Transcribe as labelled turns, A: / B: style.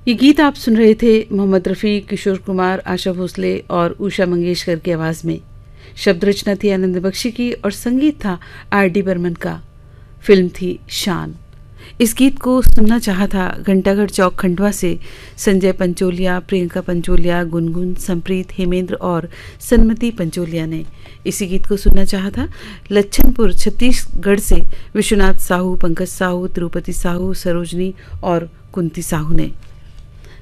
A: ये गीत आप सुन रहे थे मोहम्मद रफ़ी, किशोर कुमार, आशा भोसले और उषा मंगेशकर की आवाज़ में। शब्द रचना थी आनंद बख्शी की और संगीत था R.D. बर्मन का। फिल्म थी शान। इस गीत को सुनना चाहा था घंटाघर चौक खंडवा से संजय पंचोलिया, प्रियंका पंचोलिया, गुनगुन, संप्रीत, हेमेंद्र और सन्मति पंचोलिया ने। इसी गीत को सुनना चाहा था लच्छनपुर छत्तीसगढ़ से विश्वनाथ साहू, पंकज साहू, तिरुपति साहू, सरोजनी और कुंती साहू ने।